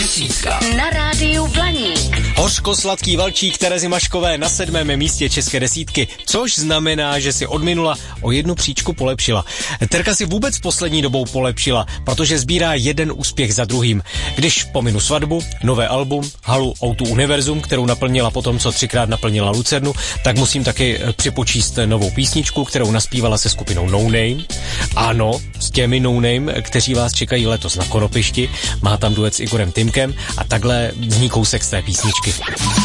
desítka na rádiu Blaník. Hořko-sladký valčík Terezy Maškové na 7. místě české desítky, což znamená, že si od minula o 1 příčku polepšila. Terka si vůbec poslední dobou polepšila, protože sbírá jeden úspěch za druhým. Když pominu svatbu, nové album, halu O2 Univerzum, kterou naplnila potom, co 3krát naplnila Lucernu, tak musím taky připočíst novou písničku, kterou naspívala se skupinou No Name. Ano, s těmi No Name, kteří vás čekají letos na Koropišti. Má tam duet s Igorem Timkem a takhle zní kousek z té písničky.